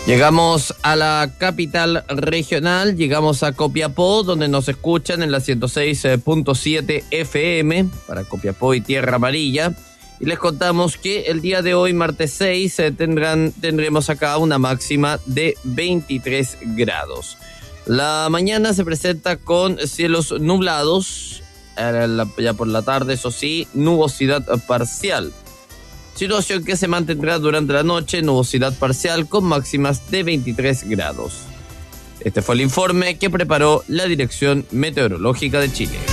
Llegamos a la capital regional, llegamos a Copiapó, donde nos escuchan en la 106.7 FM para Copiapó y Tierra Amarilla. Y les contamos que el día de hoy, martes 6, tendremos acá una máxima de 23 grados. La mañana se presenta con cielos nublados, ya por la tarde, eso sí, nubosidad parcial. Situación que se mantendrá durante la noche, nubosidad parcial con máximas de 23 grados. Este fue el informe que preparó la Dirección Meteorológica de Chile.